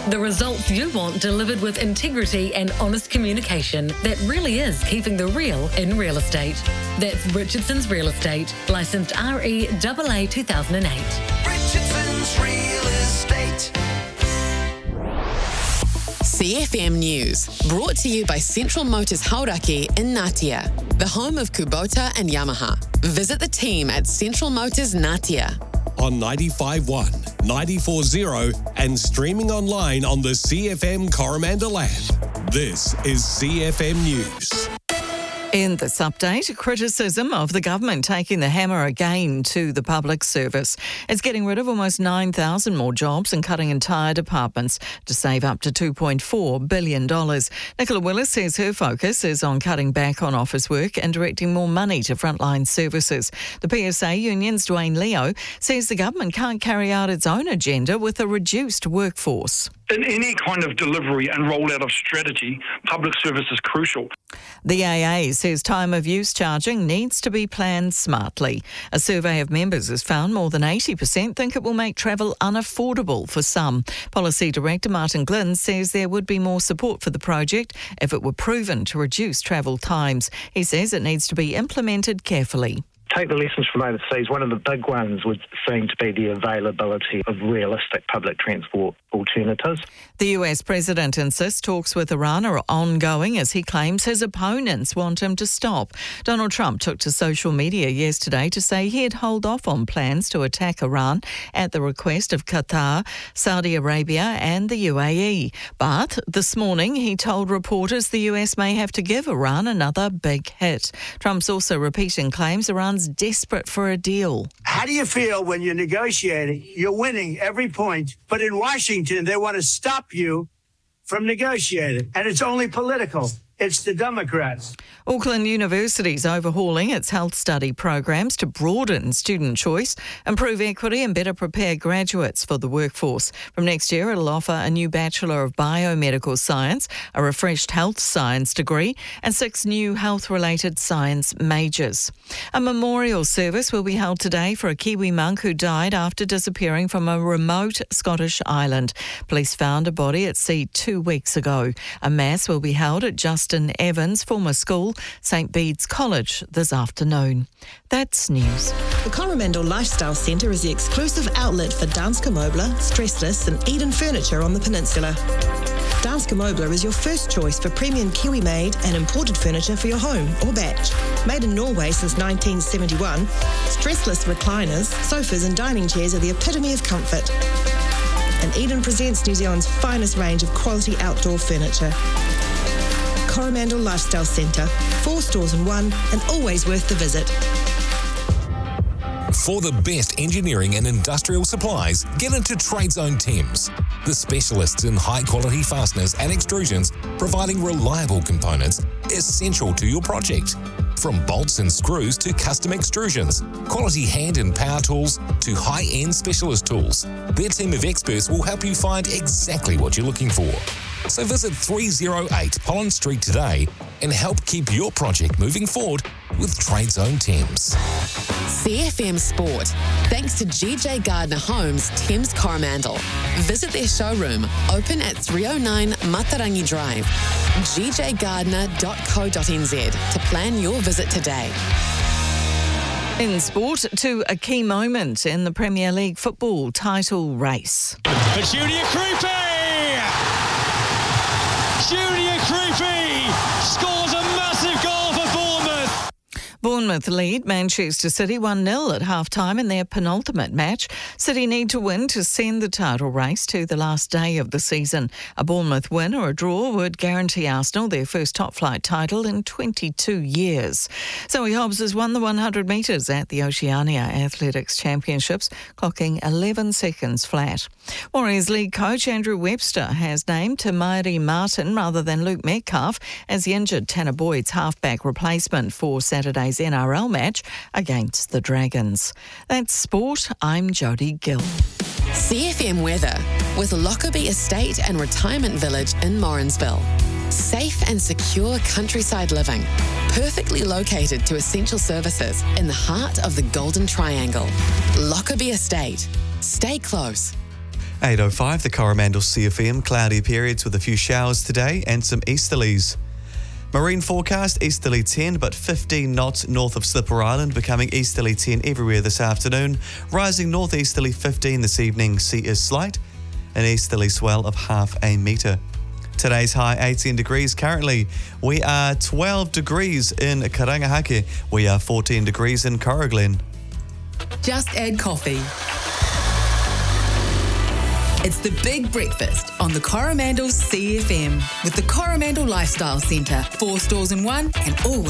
The results you want delivered with integrity and honest communication that really is keeping the real in real estate. That's Richardson's Real Estate, licensed REAA 2008. Richardson's Real Estate. CFM News, brought to you by Central Motors Hauraki in Ngatea, the home of Kubota and Yamaha. Visit the team at Central Motors Ngatea. On 95.1, 94.0 and streaming online on the CFM Coromandel app. This is CFM News. In this update, criticism of the government taking the hammer again to the public service. It's getting rid of almost 9,000 more jobs and cutting entire departments to save up to $2.4 billion. Nicola Willis says her focus is on cutting back on office work and directing more money to frontline services. The PSA union's Dwayne Leo says the government can't carry out its own agenda with a reduced workforce. In any kind of delivery and rollout of strategy, public service is crucial. The AA says time of use charging needs to be planned smartly. A survey of members has found more than 80% think it will make travel unaffordable for some. Policy Director Martin Glynn says there would be more support for the project if it were proven to reduce travel times. He says it needs to be implemented carefully. Take the lessons from overseas. One of the big ones would seem to be the availability of realistic public transport alternatives. The US president insists talks with Iran are ongoing as he claims his opponents want him to stop. Donald Trump took to social media yesterday to say he'd hold off on plans to attack Iran at the request of Qatar, Saudi Arabia and the UAE. But this morning he told reporters the US may have to give Iran another big hit. Trump's also repeating claims Iran's desperate for a deal. How do you feel when you're negotiating? You're winning every point, but in Washington, they want to stop you from negotiating, and it's only political. It's the Democrats. Auckland University's overhauling its health study programs to broaden student choice, improve equity and better prepare graduates for the workforce. From next year, it'll offer a new Bachelor of Biomedical Science, a refreshed health science degree and 6 new health-related science majors. A memorial service will be held today for a Kiwi monk who died after disappearing from a remote Scottish island. Police found a body at sea 2 weeks ago. A mass will be held at Justin Evans' former school, St Bede's College, this afternoon. That's news. The Coromandel Lifestyle Centre is the exclusive outlet for Danske Møbler, Stressless and Eden Furniture on the peninsula. Danske Møbler is your first choice for premium Kiwi-made and imported furniture for your home or batch. Made in Norway since 1971, stressless recliners, sofas and dining chairs are the epitome of comfort. And Eden presents New Zealand's finest range of quality outdoor furniture. Coromandel Lifestyle Centre, 4 stores in one and always worth the visit. For the best engineering and industrial supplies, get into Tradezone Thames, the specialists in high-quality fasteners and extrusions, providing reliable components essential to your project. From bolts and screws to custom extrusions, quality hand and power tools to high-end specialist tools, their team of experts will help you find exactly what you're looking for. So visit 308 Holland Street today and help keep your project moving forward with Tradezone Thames. CFM Sport, thanks to GJ Gardner Homes, Thames Coromandel. Visit their showroom, open at 309 Matarangi Drive, gjgardner.co.nz to plan your visit today. In sport, to a key moment in the Premier League football title race. It's Junior Krupi! Junior Krupi scores a massive goal for Bournemouth. Bournemouth lead Manchester City 1-0 at half-time in their penultimate match. City need to win to send the title race to the last day of the season. A Bournemouth win or a draw would guarantee Arsenal their first top-flight title in 22 years. Zoe Hobbs has won the 100 metres at the Oceania Athletics Championships, clocking 11 seconds flat. Warriors league coach Andrew Webster has named Te Maire Martin rather than Luke Metcalf as the injured Tanner Boyd's halfback replacement for Saturday's NRL match against the Dragons. That's sport. I'm Jodie Gill. CFM weather with Lockerbie Estate and Retirement Village in Morrinsville. Safe and secure countryside living, perfectly located to essential services in the heart of the Golden Triangle. Lockerbie Estate. Stay close. 8:05, the Coromandel CFM. Cloudy periods with a few showers today and some easterlies. Marine forecast, easterly 10 but 15 knots north of Slipper Island, becoming easterly 10 everywhere this afternoon. Rising northeasterly 15 this evening, sea is slight. An easterly swell of half a metre. Today's high 18 degrees. Currently, we are 12 degrees in Karangahake. We are 14 degrees in Coroglen. Just add coffee. It's the Big Breakfast on the Coromandel CFM with the Coromandel Lifestyle Centre. 4 stores in one and all